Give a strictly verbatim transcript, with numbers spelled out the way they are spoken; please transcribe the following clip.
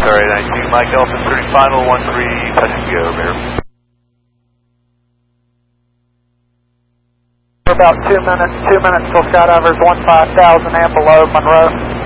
Sorry, nineteen, Mike Elephant three, final one three, touch and go, Mayor. For about two minutes, two minutes till Skydivers one five thousand and below Monroe.